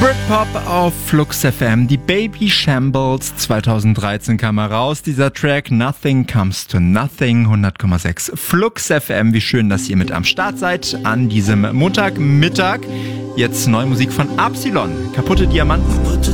Britpop auf Flux FM. Die Baby Shambles 2013 kam heraus. Dieser Track Nothing Comes to Nothing, 100,6 Flux FM. Wie schön, dass ihr mit am Start seid an diesem Montagmittag. Jetzt neue Musik von Absilon. Kaputte Diamanten.